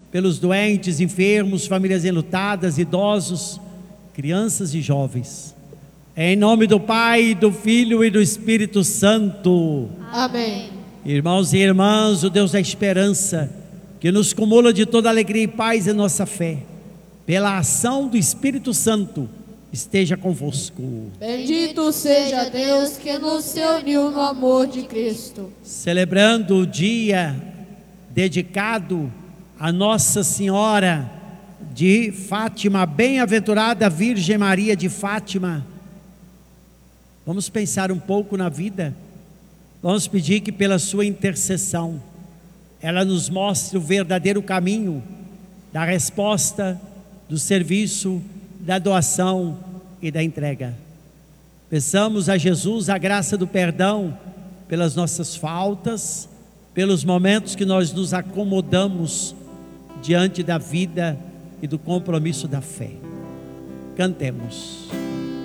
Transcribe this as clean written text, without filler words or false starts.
pelos doentes, enfermos, famílias enlutadas, idosos, crianças e jovens. Em nome do Pai, do Filho e do Espírito Santo. Amém. Irmãos e irmãs, o Deus da esperança, que nos cumula de toda alegria e paz em nossa fé, pela ação do Espírito Santo, esteja convosco. Bendito seja Deus que nos uniu no amor de Cristo. Celebrando o dia dedicado a Nossa Senhora de Fátima, bem-aventurada Virgem Maria de Fátima, vamos pensar um pouco na vida. Vamos pedir que pela sua intercessão ela nos mostre o verdadeiro caminho da resposta, do serviço, da doação e da entrega. Peçamos a Jesus a graça do perdão pelas nossas faltas, pelos momentos que nós nos acomodamos diante da vida e do compromisso da fé. Cantemos.